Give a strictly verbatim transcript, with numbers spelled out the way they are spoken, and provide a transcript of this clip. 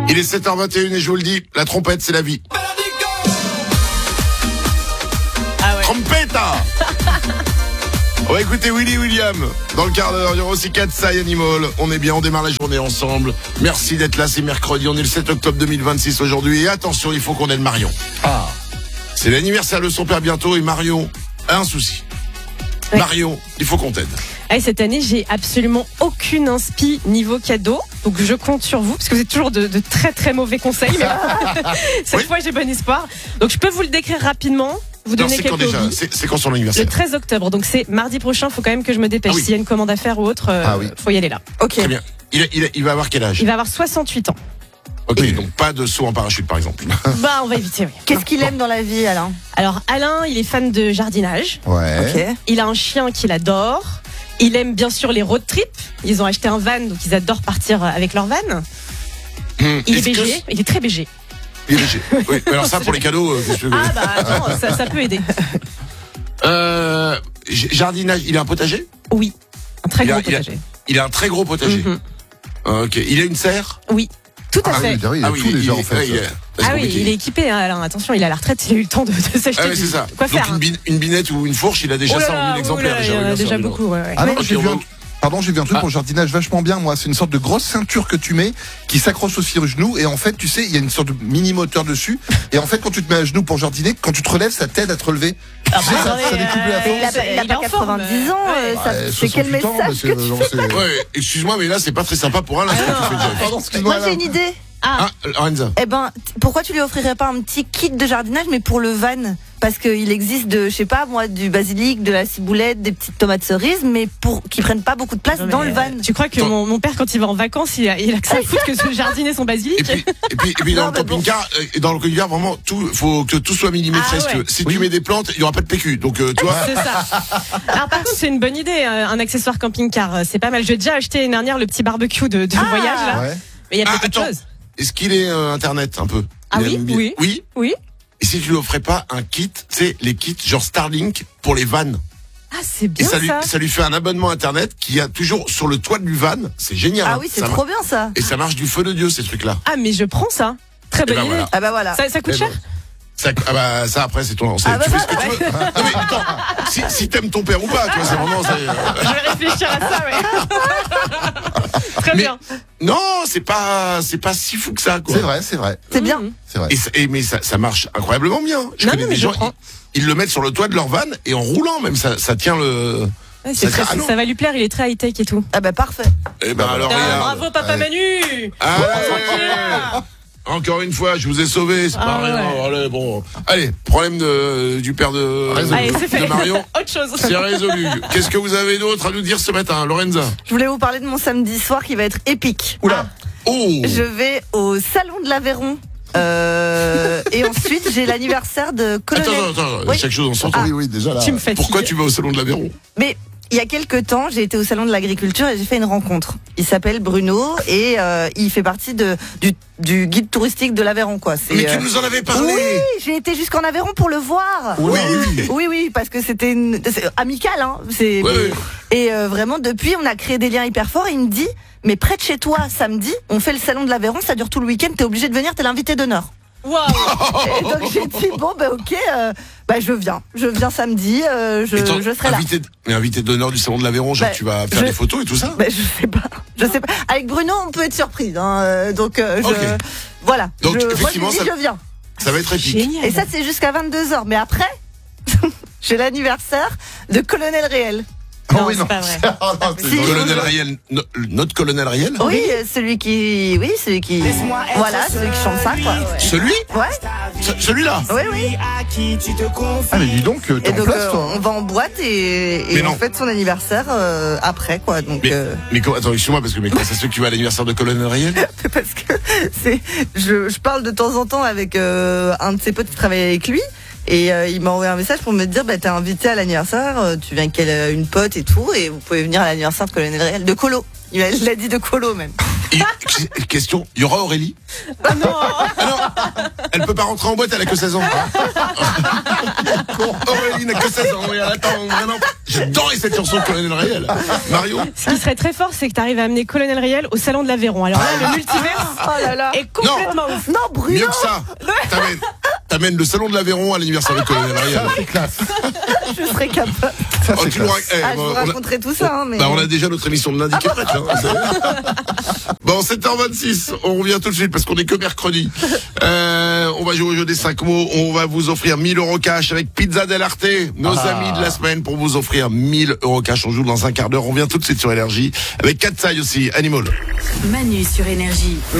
Il est sept heures vingt et une et je vous le dis, la trompette c'est la vie. Ah ouais. Trompetta. On va écouter Willy William dans le quart d'heure. Il y aura aussi Katsai Animal. On est bien, on démarre la journée ensemble. Merci d'être là, c'est mercredi. On est le sept octobre deux mille vingt-six aujourd'hui. Et attention, il faut qu'on aide Marion. Ah. C'est l'anniversaire de son père bientôt et Marion a un souci. Oui. Marion, il faut qu'on t'aide. Allez, cette année, j'ai absolument aucune inspi niveau cadeau. Donc je compte sur vous, parce que vous êtes toujours de, de très très mauvais conseils. Mais cette Oui. fois, j'ai bon espoir. Donc je peux vous le décrire rapidement. Vous Alors, donner c'est quand quelques déjà hobbies. c'est, c'est quand son Le anniversaire? treize octobre, donc c'est mardi prochain. Faut quand même que je me dépêche. Ah oui. S'il y a une commande à faire ou autre, euh, Ah oui. faut y aller là. Ok. Très bien. Il, a- il, a- il va avoir quel âge? Il va avoir soixante-huit ans. Ok, Oui. donc pas de saut en parachute par exemple. Bah, on va éviter, oui. Qu'est-ce qu'il aime dans la vie, Alain? Alors, Alain, il est fan de jardinage. Ouais. Ok. Il a un chien qu'il adore. Il aime bien sûr les road trips. Ils ont acheté un van, donc ils adorent partir avec leur van. Hum, Il est est-ce que- B G, il est très B G. Il est léger. Oui, mais alors ça pour les cadeaux, euh, qu'est-ce que tu veux? Ah bah attends, ça, ça peut aider. Euh, j- jardinage, il a un potager? Oui, un très Il a- gros il a- potager. Il a un très gros potager. Mhm. Ok, il a une serre? Oui, tout à Ah fait. oui, il y a Ah oui, tout il- déjà il- en fait. ouais, il est- c'est Ah oui, compliqué. il est équipé, hein, Alain. Attention, il a la retraite, il a eu le temps de, de s'acheter Ah oui, du- c'est ça. quoi Donc faire. une, hein. bin- une binette ou une fourche, il a déjà Oh là ça en là, mille oh exemplaires. là, déjà, il y en oui, a bien sûr, déjà évidemment. beaucoup. Ouais, ouais. Ah non, Ok, j'ai on vu va- un... Pardon, j'ai vu un truc Ah. pour le jardinage vachement bien, moi. C'est une sorte de grosse ceinture que tu mets, qui s'accroche aussi au genou. Et en fait, tu sais, il y a une sorte de mini moteur dessus. Et en fait, quand tu te mets à genoux pour jardiner, quand tu te relèves, ça t'aide à te relever. Ah Tu sais, ça, attendez, ça découpe la euh, force. Il a, pas- il a Il pas est en forme, quatre-vingt-dix ans. ouais. euh, ça- Ouais, c'est quel soixante-huit ans, message que monsieur, tu non, fais c'est- Ouais, excuse-moi, mais là, c'est pas très sympa pour Alain, ce que tu fais dire. Pardon, excuse-moi. Moi, j'ai Alain. une idée. Ah, Ah, Lorenza. Eh ben, t- pourquoi tu lui offrirais pas un petit kit de jardinage, mais pour le van? Parce qu'il existe de, je sais pas, moi, du basilic, de la ciboulette, des petites tomates cerises, mais pour qui prennent pas beaucoup de place non, dans mais, le van. euh, Tu crois que Attends. mon, mon père, quand il va en vacances, il a, il a que ça à foutre que de jardiner son Et basilic? puis, et puis, et puis dans Non, le mais bon. camping-car, euh, dans le camping-car, vraiment, tout, faut que tout soit millimétré. Ah si tu veux. ouais. Si Oui. tu mets des plantes, il y aura pas de P Q. Donc, euh, tu vois. C'est ça. Alors par contre, c'est une bonne idée, euh, un accessoire camping-car. euh, C'est pas mal. J'ai déjà acheté l'année dernière le petit barbecue de, de Ah. voyage là. Ouais. Mais il y a Ah, peut-être autre attends. chose. Est-ce qu'il est euh, internet un peu? Ah Il oui, aime bien- oui. Oui. Oui. Et si tu lui offrais pas un kit, tu sais, les kits genre Starlink pour les vannes. Ah, c'est Et bien ça lui, ça. ça lui fait un abonnement internet qui a toujours sur le toit du van. C'est génial. Ah hein. oui, c'est Ça trop mar- bien ça. Et ça marche du feu de Dieu, ces trucs-là. Ah, mais je prends ça. Très bonne ben idée. voilà. Ah bah voilà. Ça, ça coûte Eh cher? ben, Ça, ah bah, ça après, c'est ton. c'est- Ah bah tu fais ce que voilà, tu veux. Non, mais attends, si, si t'aimes ton père ou pas, tu vois, c'est vraiment. c'est- Je vais réfléchir à ça, ouais. Très Mais- bien. Non, c'est pas, c'est pas si fou que ça, quoi. C'est vrai, c'est vrai. C'est bien. Mhm. C'est vrai. Et, ça- et- mais ça, ça marche incroyablement bien. Je Non, connais non, mais des je gens, prends. ils, ils le mettent sur le toit de leur van et en roulant même, ça, ça tient le. Ouais, c'est Ça- très- ah non. ça va lui plaire, il est très high-tech et tout. Ah bah parfait. Eh ben alors, Ah, regarde. bravo, papa Ouais. Manu. Allez, encore une fois, je vous ai sauvé, c'est Ah pas rien. ouais. Allez, bon. Allez, problème de, du père de, Résolu. Allez, c'est fait. de Marion. Autre chose. C'est résolu. Qu'est-ce que vous avez d'autre à nous dire ce matin, Lorenza? Je voulais vous parler de mon samedi soir qui va être épique. Oula. Oh! Je vais au salon de l'Aveyron. Euh, et ensuite, j'ai l'anniversaire de Colonel. Attends, attends, attends, Oui. chaque chose en son temps. Oui, oui, déjà là. Tu me fatigues. Pourquoi tu vas au salon de l'Aveyron? Mais il y a quelques temps, j'ai été au salon de l'agriculture et j'ai fait une rencontre. Il s'appelle Bruno et euh, il fait partie de, du, du guide touristique de l'Aveyron, quoi. C'est, Mais euh, tu nous en avais parlé! Oui, j'ai été jusqu'en Aveyron pour le voir. Oula, Oui. Oui, oui, parce que c'était une... c'est amical, hein. C'est... Oui, oui. Et euh, vraiment, depuis, on a créé des liens hyper forts. Et il me dit, mais près de chez toi, samedi, on fait le salon de l'Aveyron, ça dure tout le week-end, t'es obligé de venir, t'es l'invité d'honneur. Waouh. Et donc j'ai dit, bon, bah ok, euh, bah je viens. Je viens samedi, euh, je, Et ton- je serai là. invité, mais invité d'honneur du salon de l'Aveyron, genre Bah, tu vas faire je- des photos et tout ça? Bah, je sais pas. Je sais pas. Avec Bruno, on peut être surprise. Hein, euh, donc, euh, je... Ok. Voilà. Donc, je, moi, effectivement, je, lui dis, ça- je viens. Ça va être épique. Génial. Et ça, c'est jusqu'à vingt-deux heures. Mais après, j'ai l'anniversaire de Colonel Réel. Oh Non, oui, c'est non. pas vrai. Oh non, c'est Si. drôle. Colonel Riel, no- notre colonel Riel? Oui, euh, celui qui... Oui, celui qui... Voilà, celui qui chante ça, quoi. Celui? Ouais, Ce- Celui-là? oui, oui. Ah, mais dis donc, euh, t'es Et en donc, place, euh, toi. on va en boîte et, Mais et non. on fête son anniversaire euh, après, quoi. Donc, Mais, euh, mais comment, attends, excuse-moi, parce que, mais comment ça se fait que tu vas à l'anniversaire de colonel Riel? parce que c'est, je, je parle de temps en temps avec euh, un de ses potes qui travaille avec lui. Et euh, il m'a envoyé un message pour me dire, bah, t'es invité à l'anniversaire, euh, tu viens avec elle, une pote et tout, et vous pouvez venir à l'anniversaire de Colonel Réel, de Colo. Il m'a- il l'a dit de Colo même. Et- question, il y aura Aurélie? Ah non. Ah non, elle peut pas rentrer en boîte, elle a que seize ans. Aurélie n'a que seize ans, oui, attends, vraiment. J'adorais cette chanson de Colonel Riel. Mario? Ce qui serait très fort, c'est que tu arrives à amener Colonel Riel au salon de l'Aveyron. Alors là, le multivers Oh là là. est complètement ouf. Non, Bruno. Mieux que ça. T'amènes, t'amènes le salon de l'Aveyron à l'anniversaire de Colonel Riel. C'est classe. Je serais capable. Ça, Oh, c'est tu nous classe. rac- eh, Ah, je vous on a- raconterai tout ça, hein, mais. Bah, on a déjà notre émission de lundi qui est prête. Hein. Bon, sept heures vingt-six, on revient tout de suite parce qu'on est que mercredi. Euh, on va jouer au jeu des cinq mots. On va vous offrir mille euros cash avec Pizza Del Arte, nos Ah. amis de la semaine, pour vous offrir mille euros cash. On joue dans un quart d'heure. On revient tout de suite sur Énergie avec Katsai aussi, Animal. Manu sur Énergie.